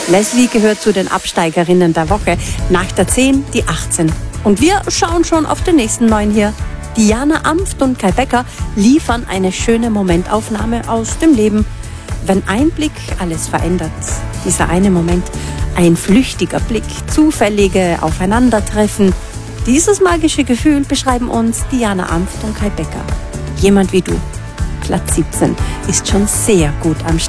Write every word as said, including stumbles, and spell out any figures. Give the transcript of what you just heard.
Leslie gehört zu den Absteigerinnen der Woche. Nach der zehn die achtzehn. Und wir schauen schon auf den nächsten neun hier. Diana Amft und Kai Becker liefern eine schöne Momentaufnahme aus dem Leben. Wenn ein Blick alles verändert, dieser eine Moment, ein flüchtiger Blick, zufällige Aufeinandertreffen. Dieses magische Gefühl beschreiben uns Diana Amft und Kai Becker. Jemand wie du, Platz siebzehn, ist schon sehr gut am